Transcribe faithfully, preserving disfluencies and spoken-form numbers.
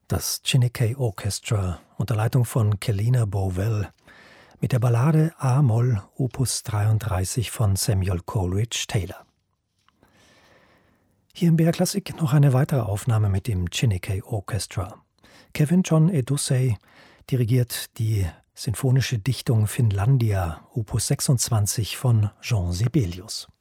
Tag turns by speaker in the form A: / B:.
A: Das Chineke Orchestra unter Leitung von Kelina Bovell mit der Ballade A-Moll Opus dreiunddreißig von Samuel Coleridge Taylor. Hier im B R Klassik noch eine weitere Aufnahme mit dem Chineke Orchestra. Kevin John Edusei dirigiert die sinfonische Dichtung Finlandia Opus sechsundzwanzig von Jean Sibelius.